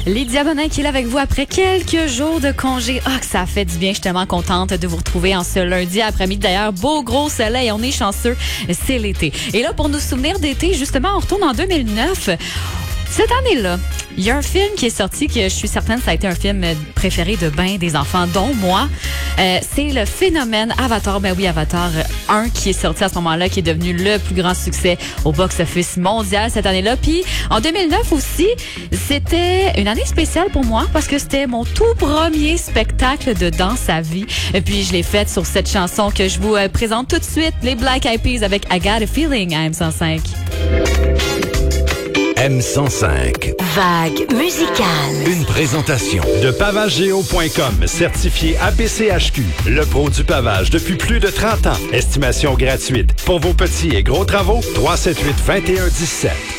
Lydia Bonin qui est là avec vous après quelques jours de congé. Ah, que ça a fait du bien. Je suis tellement contente de vous retrouver en ce lundi après-midi. D'ailleurs, beau gros soleil. On est chanceux. C'est l'été. Et là, pour nous souvenir d'été, justement, on retourne en 2009. Cette année-là, il y a un film qui est sorti que je suis certaine que ça a été un film préféré de ben des enfants, dont moi. C'est le phénomène Avatar. Ben oui, Avatar 1 qui est sorti à ce moment-là, qui est devenu le plus grand succès au box-office mondial cette année-là. Puis en 2009 aussi, c'était une année spéciale pour moi parce que c'était mon tout premier spectacle de danse à vie. Et puis je l'ai faite sur cette chanson que je vous présente tout de suite, les Black Eyed Peas avec I Got a Feeling à M105. M105. Vague musicale. Une présentation de pavageo.com, certifié APCHQ, le pro du pavage depuis plus de 30 ans. Estimation gratuite. Pour vos petits et gros travaux, 378-2117.